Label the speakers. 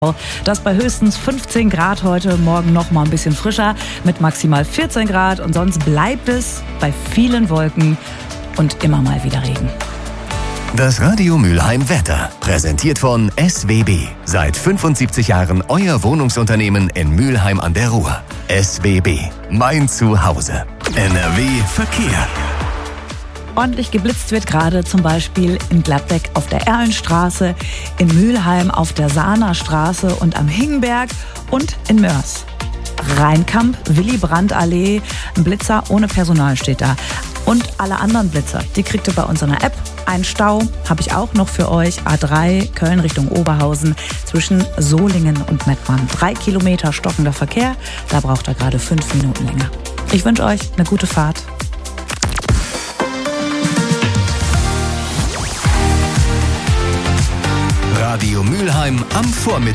Speaker 1: Das bei höchstens 15 Grad heute, morgen noch mal ein bisschen frischer mit maximal 14 Grad und sonst bleibt es bei vielen Wolken und immer mal wieder Regen.
Speaker 2: Das Radio Mülheim Wetter, präsentiert von SWB. Seit 75 Jahren euer Wohnungsunternehmen in Mülheim an der Ruhr. SWB, mein Zuhause. NRW Verkehr.
Speaker 1: Ordentlich geblitzt wird gerade zum Beispiel in Gladbeck auf der Erlenstraße, in Mülheim auf der Sahner Straße und am Hingenberg und in Mörs. Rheinkamp, Willy-Brandt-Allee, ein Blitzer ohne Personal steht da. Und alle anderen Blitzer, die kriegt ihr bei unserer App. Ein Stau habe ich auch noch für euch. A3 Köln Richtung Oberhausen zwischen Solingen und Mettmann. 3 Kilometer stockender Verkehr, da braucht er gerade 5 Minuten länger. Ich wünsche euch eine gute Fahrt.
Speaker 2: Radio Mülheim am Vormittag.